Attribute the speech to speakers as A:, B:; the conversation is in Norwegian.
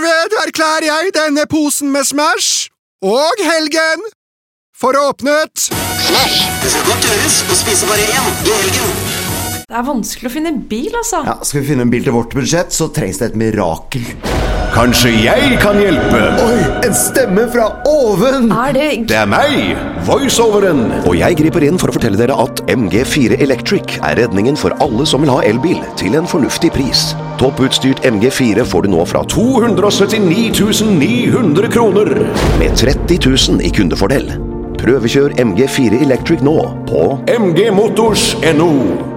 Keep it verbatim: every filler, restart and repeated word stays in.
A: Herved erklærer jeg denne posen med Smash og helgen for åpnet.
B: Smash! Det skal godt gjøres å spise bare én i helgen.
C: Det er vanskelig å finne en bil, altså.
D: Ja, skal vi finne en bil til vårt budsjett, så trengs det et mirakel.
E: Kanskje jeg kan hjelpe?
D: Oi, en stemme fra oven!
C: Er det...
E: Det er meg, voiceoveren. Og jeg griper inn for å fortelle dere at M G fire Electric er redningen for alle som vil ha elbil til en fornuftig pris. Topputstyrt M G fire får du nå fra to hundre syttini tusen ni hundre kroner, med tretti tusen i kundefordel. Prøvekjør M G fire Electric nå på m g motors punktum no.